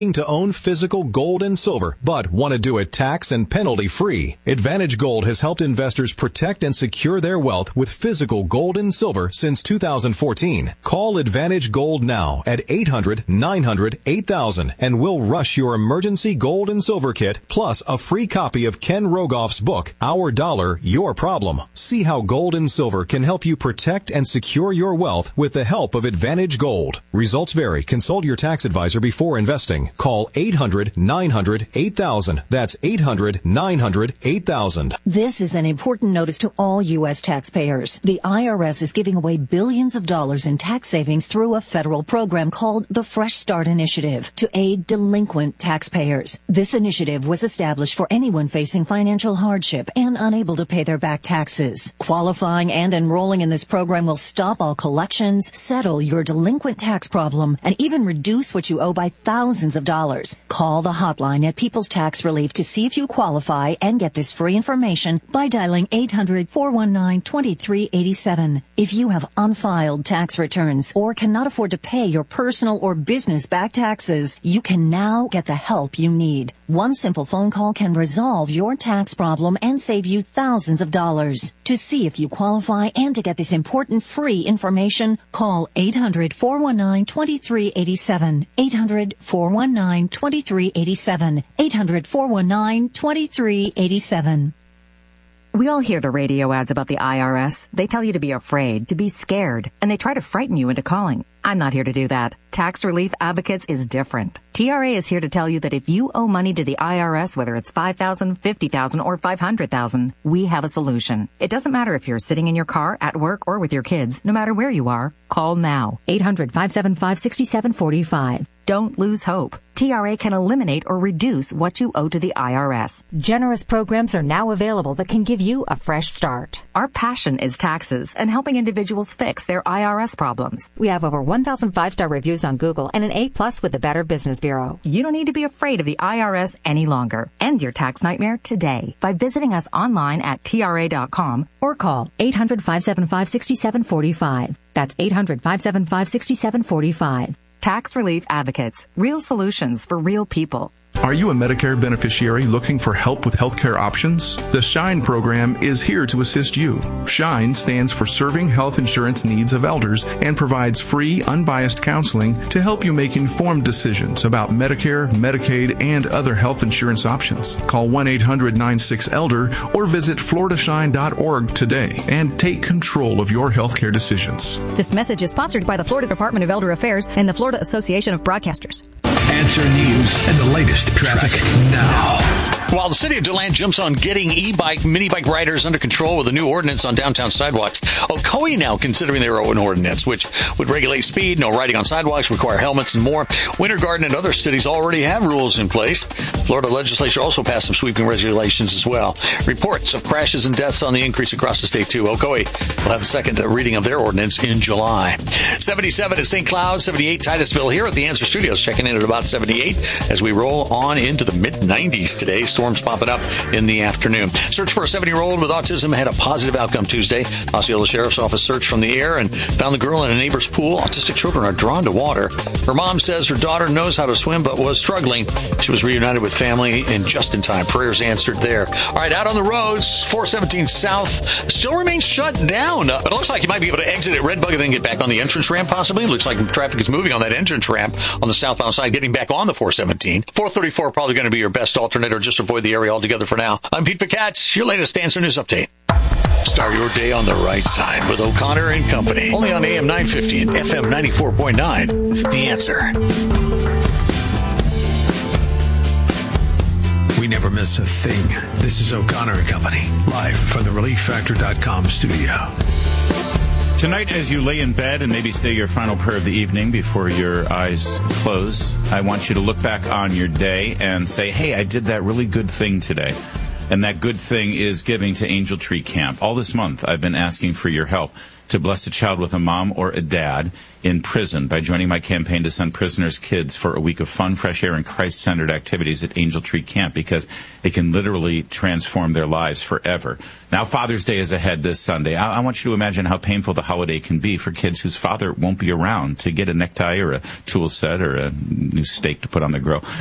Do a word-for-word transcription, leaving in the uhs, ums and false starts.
To own physical gold and silver, but want to do it tax and penalty free. Advantage Gold has helped investors protect and secure their wealth with physical gold and silver since two thousand fourteen. Call Advantage Gold now at eight hundred, nine hundred, eight thousand and we'll rush your emergency gold and silver kit plus a free copy of Ken Rogoff's book, Our Dollar, Your Problem. See how gold and silver can help you protect and secure your wealth with the help of Advantage Gold. Results vary. Consult your tax advisor before investing. Call eight hundred, nine hundred, eight thousand. That's eight hundred, nine hundred, eight thousand. This is an important notice to all U S taxpayers. The I R S is giving away billions of dollars in tax savings through a federal program called the Fresh Start Initiative to aid delinquent taxpayers. This initiative was established for anyone facing financial hardship and unable to pay their back taxes. Qualifying and enrolling in this program will stop all collections, settle your delinquent tax problem, and even reduce what you owe by thousands of dollars. Call the hotline at People's Tax Relief to see if you qualify and get this free information by dialing eight hundred, four one nine, two three eight seven. If you have unfiled tax returns or cannot afford to pay your personal or business back taxes, you can now get the help you need. One simple phone call can resolve your tax problem and save you thousands of dollars. To see if you qualify and to get this important free information, call eight hundred, four one nine, two three eight seven. eight hundred, four one nine, two three eight seven. eight hundred, four one nine, two three eight seven. We all hear the radio ads about the I R S. They tell you to be afraid, to be scared, and they try to frighten you into calling. I'm not here to do that. Tax Relief Advocates is different. T R A is here to tell you that if you owe money to the I R S, whether it's five thousand dollars, fifty thousand dollars, or five hundred thousand dollars, we have a solution. It doesn't matter if you're sitting in your car, at work, or with your kids. No matter where you are, call now. eight hundred, five seven five, six seven four five. Don't lose hope. T R A can eliminate or reduce what you owe to the I R S. Generous programs are now available that can give you a fresh start. Our passion is taxes and helping individuals fix their I R S problems. We have over one thousand five-star reviews on Google and an A plus with the Better Business Bureau. You don't need to be afraid of the I R S any longer. End your tax nightmare today by visiting us online at T R A dot com or call eight hundred, five seven five, six seven four five. That's eight hundred, five seven five, six seven four five. Tax Relief Advocates. Real solutions for real people. Are you a Medicare beneficiary looking for help with healthcare options? The SHINE program is here to assist you. SHINE stands for Serving Health Insurance Needs of Elders and provides free, unbiased counseling to help you make informed decisions about Medicare, Medicaid, and other health insurance options. Call one eight hundred, nine six, elder or visit florida shine dot org today and take control of your healthcare decisions. This message is sponsored by the Florida Department of Elder Affairs and the Florida Association of Broadcasters. Answer News and the latest traffic now. While the city of DeLand jumps on getting e-bike, mini-bike riders under control with a new ordinance on downtown sidewalks, Ocoee now considering their own ordinance, which would regulate speed, no riding on sidewalks, require helmets, and more. Winter Garden and other cities already have rules in place. Florida legislature also passed some sweeping regulations as well. Reports of crashes and deaths on the increase across the state, too. Ocoee will have a second reading of their ordinance in July. seventy-seven at Saint Cloud, seventy-eight Titusville here at the Answer Studios, checking in at about seventy-eight as we roll on into the mid nineties today. Storms popping up in the afternoon. Search for a seventy-year-old with autism had a positive outcome Tuesday. Osceola Sheriff's Office searched from the air and found the girl in a neighbor's pool. Autistic children are drawn to water. Her mom says her daughter knows how to swim but was struggling. She was reunited with family and just in time. Prayers answered there. All right, out on the roads, four seventeen South still remains shut down. Uh, but it looks like you might be able to exit at Red Bug and then get back on the entrance ramp possibly. It looks like traffic is moving on that entrance ramp on the southbound side, getting back on the four seventeen. four thirty-four probably going to be your best alternate, or just avoid the area altogether for now. I'm Pete Picatz, your latest Answer News update. Start your day on the right side with O'Connor and Company. Only on A M nine fifty and F M ninety-four point nine. The Answer. We never miss a thing. This is O'Connor and Company, live from the relief factor dot com studio. Tonight, as you lay in bed and maybe say your final prayer of the evening before your eyes close, I want you to look back on your day and say, hey, I did that really good thing today. And that good thing is giving to Angel Tree Camp. All this month, I've been asking for your help to bless a child with a mom or a dad in prison by joining my campaign to send prisoners' kids for a week of fun, fresh air, and Christ-centered activities at Angel Tree Camp, because it can literally transform their lives forever. Now, Father's Day is ahead this Sunday. I, I want you to imagine how painful the holiday can be for kids whose father won't be around to get a necktie or a tool set or a new steak to put on the grill.